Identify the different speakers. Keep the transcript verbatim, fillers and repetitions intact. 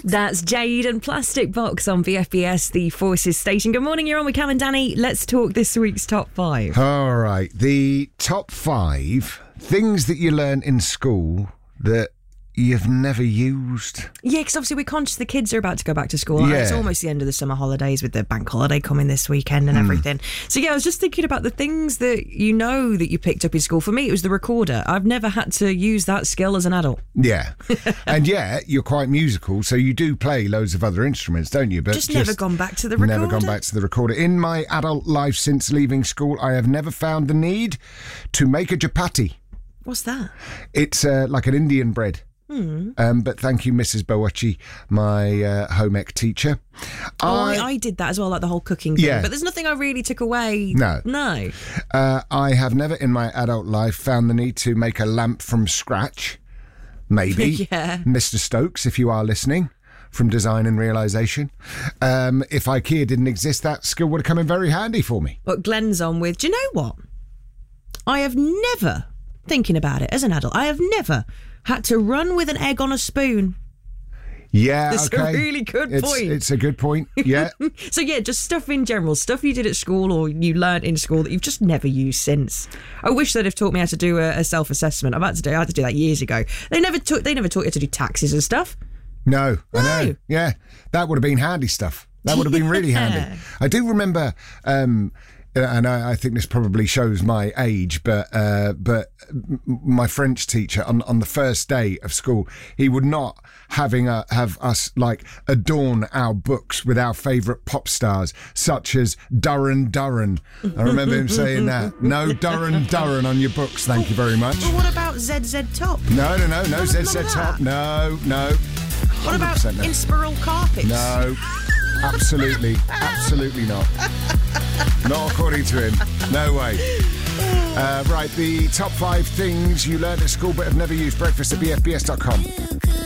Speaker 1: That's Jade and Plastic Box on B F B S, the Forces station. Good morning, you're on with Cam and Danny. Let's talk this week's top five.
Speaker 2: All right, the top five things that you learn in school that you've never used.
Speaker 1: Yeah, because obviously we're conscious the kids are about to go back to school.
Speaker 2: Yeah.
Speaker 1: It's almost the end of the summer holidays with the bank holiday coming this weekend and mm. everything. So yeah, I was just thinking about the things that you know that you picked up in school. For me, it was the recorder. I've never had to use that skill as an adult.
Speaker 2: Yeah. And yeah, you're quite musical, so you do play loads of other instruments, don't you? But
Speaker 1: just, just never gone back to the recorder.
Speaker 2: Never gone back to the recorder. In my adult life since leaving school, I have never found the need to make a chapati.
Speaker 1: What's that?
Speaker 2: It's uh, like an Indian bread.
Speaker 1: Hmm.
Speaker 2: Um, but thank you, Missus Bowachi, my uh, home ec teacher.
Speaker 1: Oh,
Speaker 2: I,
Speaker 1: I, I did that as well, like the whole cooking thing.
Speaker 2: Yeah.
Speaker 1: But there's nothing I really took away.
Speaker 2: No.
Speaker 1: No.
Speaker 2: Uh, I have never in my adult life found the need to make a lamp from scratch. Maybe.
Speaker 1: Yeah.
Speaker 2: Mister Stokes, if you are listening, from Design and Realisation. Um, if IKEA didn't exist, that skill would have come in very handy for me.
Speaker 1: But Glenn's on with, do you know what? I have never, thinking about it as an adult, I have never had to run with an egg on a spoon.
Speaker 2: Yeah,
Speaker 1: That's
Speaker 2: okay.
Speaker 1: a really good
Speaker 2: it's,
Speaker 1: point.
Speaker 2: It's a good point, yeah.
Speaker 1: So yeah, just stuff in general, stuff you did at school or you learnt in school that you've just never used since. I wish they'd have taught me how to do a, a self-assessment. I've had to do, I had to do that years ago. They never taught, they never taught you how to do taxes and stuff.
Speaker 2: No,
Speaker 1: No.
Speaker 2: I know. Yeah, that would have been handy stuff. That would have been really
Speaker 1: Yeah.
Speaker 2: handy. I do remember, um, and I, I think this probably shows my age, but uh, but my French teacher on, on the first day of school, he would not having a, have us like adorn our books with our favourite pop stars, such as Duran Duran. I remember him saying that. No Duran Duran on your books, thank you very much.
Speaker 1: But what about Z Z Top?
Speaker 2: No, no, no, no,
Speaker 1: None-
Speaker 2: Z
Speaker 1: none
Speaker 2: Z
Speaker 1: of
Speaker 2: Top.
Speaker 1: that?
Speaker 2: No, no.
Speaker 1: What about
Speaker 2: one hundred percent no.
Speaker 1: Inspiral carpets?
Speaker 2: No, absolutely, absolutely not. Not according to him. No way. Uh, right, the top five things you learned at school but have never used. Breakfast at b f b s dot com.